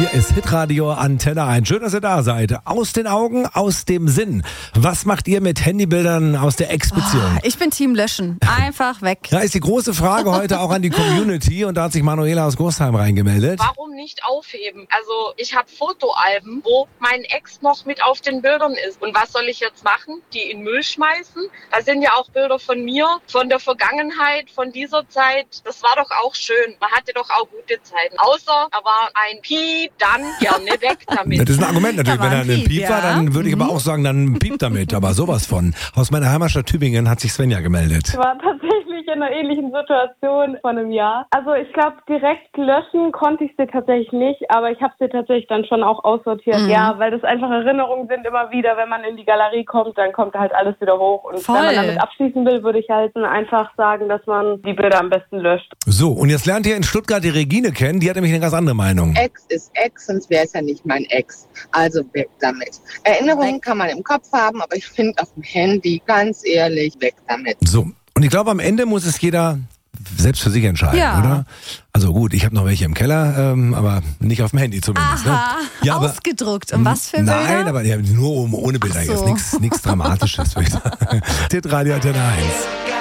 Hier ist Hitradio Antenne 1. Schön, dass ihr da seid. Aus den Augen, aus dem Sinn. Was macht ihr mit Handybildern aus der Ex-Beziehung? Ich bin Team Löschen. Einfach weg. Da ist die große Frage heute auch an die Community und da hat sich Manuela aus Großheim reingemeldet. Warum nicht aufheben? Also ich habe Fotoalben, wo mein Ex noch mit auf den Bildern ist. Und was soll ich jetzt machen? Die in Müll schmeißen? Da sind ja auch Bilder von mir, von der Vergangenheit, von dieser Zeit. Das war doch auch schön. Man hatte doch auch gute Zeiten. Außer er war ein Piep, dann gerne weg damit. Das ist ein Argument natürlich. Da war Wenn er ein einen Piep, Piep war, ja. dann würde ich aber auch sagen, dann Piep damit. Aber sowas von. Aus meiner Heimatstadt Tübingen hat sich Svenja gemeldet. Ich war tatsächlich in einer ähnlichen Situation vor einem Jahr. Also ich glaube, direkt löschen konnte ich sie tatsächlich nicht, aber ich habe sie tatsächlich dann schon auch aussortiert. Ja, weil das einfach Erinnerungen sind immer wieder, wenn man in die Galerie kommt, dann kommt halt alles wieder hoch. Und Voll. wenn man damit abschließen will, würde ich halt einfach sagen, dass man die Bilder am besten löscht. So, und jetzt lernt ihr in Stuttgart die Regine kennen. Die hat nämlich eine ganz andere Meinung. Ex ist Ex, sonst wäre es ja nicht mein Ex. Also weg damit. Erinnerungen kann man im Kopf haben, aber ich finde auf dem Handy, ganz ehrlich, weg damit. So, und ich glaube, am Ende muss es jeder selbst für sich entscheiden, Ja. oder? Also gut, ich habe noch welche im Keller, aber nicht auf dem Handy zumindest. Aha, Ne? Ja, ausgedruckt. Und was für Bilder? Nein, aber ja, nur ohne Bilder. Ach so. Jetzt nichts Dramatisches, würde ich sagen. Hitradio Antenne 1.